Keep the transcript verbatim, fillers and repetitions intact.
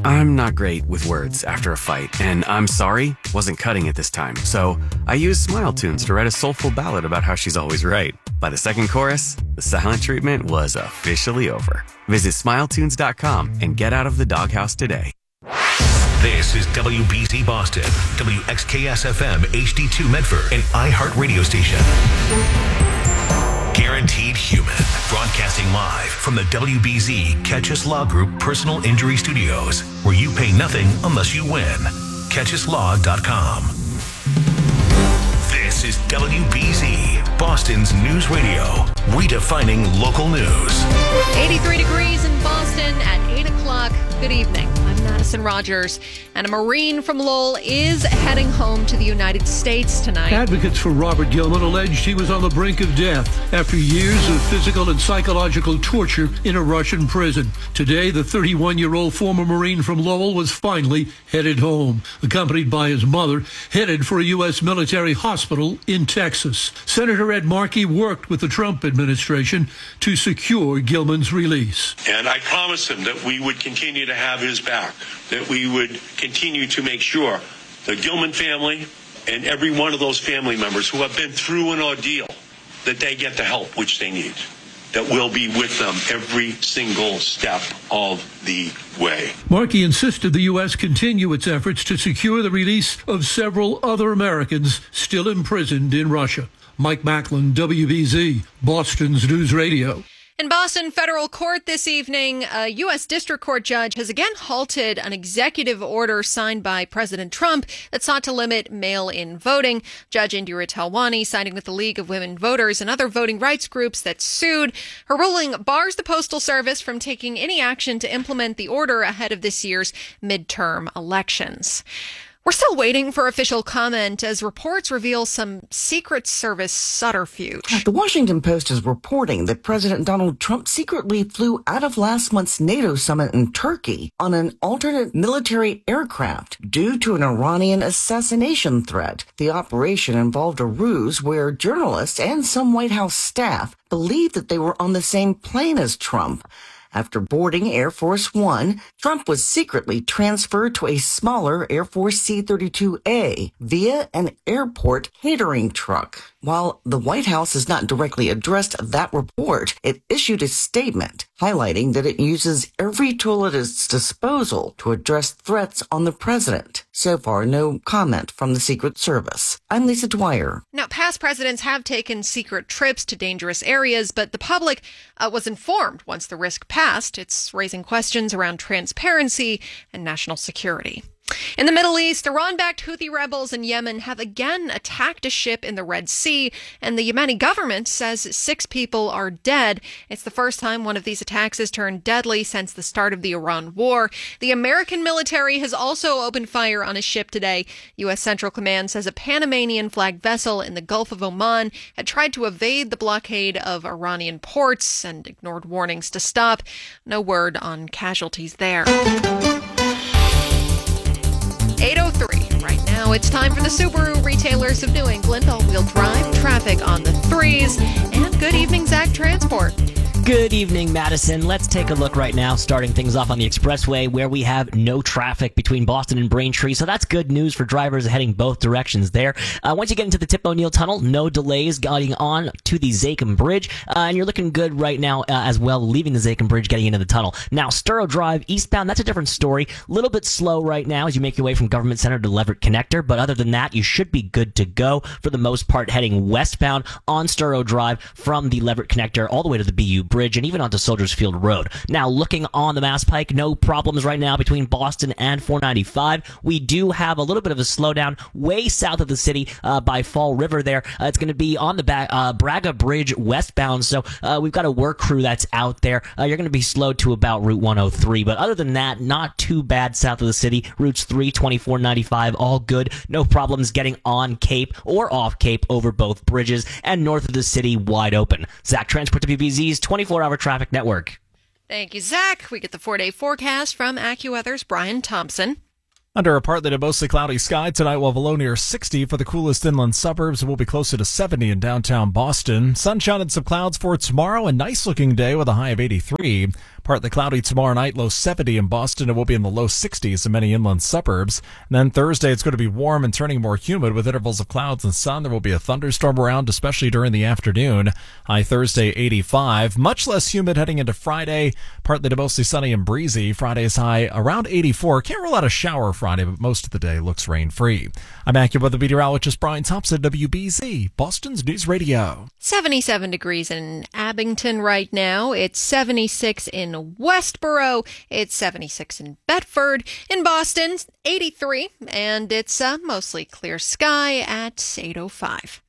I'm not great with words after a fight, and I'm sorry wasn't cutting it this time, so I used Smile Tunes to write a soulful ballad about how she's always right. By the second chorus, the silent treatment was officially over. Visit smile tunes dot com and get out of the doghouse today. This is W B Z Boston, W X K S F M H D two Medford, an iHeart radio station. Guaranteed Human, broadcasting live from the W B Z Catch Us Law Group Personal Injury Studios, where you pay nothing unless you win. catch us law dot com. This is W B Z, Boston's news radio, redefining local news. eighty-three degrees in Boston at eight o'clock. Good evening. I'm Madison Rogers, and a Marine from Lowell is heading home to the United States tonight. Advocates for Robert Gilman alleged he was on the brink of death after years of physical and psychological torture in a Russian prison. Today, the thirty-one-year-old former Marine from Lowell was finally headed home, accompanied by his mother, headed for a U S military hospital in Texas. Senator Ed Markey worked with the Trump administration to secure Gilman's release. And I promised him that we would continue to have his back, that we would continue to make sure the Gilman family and every one of those family members who have been through an ordeal, that they get the help which they need, that we'll be with them every single step of the way. Markey insisted the U S continue its efforts to secure the release of several other Americans still imprisoned in Russia. Mike Macklin, W B Z, Boston's News Radio. In Boston federal court this evening, a U S district court judge has again halted an executive order signed by President Trump that sought to limit mail-in voting. Judge Indira Talwani, siding with the League of Women Voters and other voting rights groups that sued. Her ruling bars the Postal Service from taking any action to implement the order ahead of this year's midterm elections. We're still waiting for official comment as reports reveal some Secret Service subterfuge. The Washington Post is reporting that President Donald Trump secretly flew out of last month's NATO summit in Turkey on an alternate military aircraft due to an Iranian assassination threat. The operation involved a ruse where journalists and some White House staff believed that they were on the same plane as Trump. After boarding Air Force One, Trump was secretly transferred to a smaller Air Force C thirty-two A via an airport catering truck. While the White House has not directly addressed that report, it issued a statement highlighting that it uses every tool at its disposal to address threats on the president. So far, no comment from the Secret Service. I'm Lisa Dwyer. Now, past presidents have taken secret trips to dangerous areas, but the public uh, was informed once the risk passed. It's raising questions around transparency and national security. In the Middle East, Iran-backed Houthi rebels in Yemen have again attacked a ship in the Red Sea, and the Yemeni government says six people are dead. It's the first time one of these attacks has turned deadly since the start of the Iran war. The American military has also opened fire on a ship today. U S Central Command says a Panamanian-flagged vessel in the Gulf of Oman had tried to evade the blockade of Iranian ports and ignored warnings to stop. No word on casualties there. eight oh three. Right now, it's time for the Subaru Retailers of New England all-wheel drive traffic on the threes. And good evening, Zach Transport. Good evening, Madison. Let's take a look right now, starting things off on the expressway where we have no traffic between Boston and Braintree. So that's good news for drivers heading both directions there. Uh, once you get into the Tip O'Neill Tunnel, no delays getting on to the Zakim Bridge. Uh, and you're looking good right now uh, as well, leaving the Zakim Bridge, getting into the tunnel. Now, Sturrow Drive eastbound, that's a different story. A little bit slow right now as you make your way from Government Center to Leverett Connector. But other than that, you should be good to go for the most part heading westbound on Sturrow Drive from the Leverett Connector all the way to the B U Bridge and even onto Soldiers Field Road. Now, looking on the Mass Pike, no problems right now between Boston and four ninety-five. We do have a little bit of a slowdown way south of the city uh, by Fall River there. Uh, it's going to be on the back, uh, Braga Bridge westbound, so uh, we've got a work crew that's out there. Uh, you're going to be slowed to about Route one oh three, but other than that, not too bad south of the city. Routes three, twenty-four, ninety-five, all good. No problems getting on Cape or off Cape over both bridges, and north of the city, wide open. Zach Transport, W B Z's twenty-four hour traffic network. Thank you, Zach. We get the four-day forecast from AccuWeather's Brian Thompson. Under a partly to mostly cloudy sky tonight, we'll have a low near sixty for the coolest inland suburbs. We'll be closer to seventy in downtown Boston. Sunshine and some clouds for tomorrow. A nice-looking day with a high of eighty-three. Partly cloudy tomorrow night, low seventy in Boston. It will be in the low sixties in many inland suburbs. And then Thursday, it's going to be warm and turning more humid with intervals of clouds and sun. There will be a thunderstorm around, especially during the afternoon. High Thursday, eighty-five. Much less humid heading into Friday. Partly to mostly sunny and breezy. Friday's high around eighty-four. Can't rule out a shower Friday, but most of the day looks rain-free. I'm AccuWeather meteorologist Brian Thompson, W B Z, Boston's News Radio. seventy-seven degrees in Abington right now. It's seventy-six in Westboro. It's seventy-six in Bedford. In Boston, eighty-three. And it's uh, mostly clear sky at eight oh five.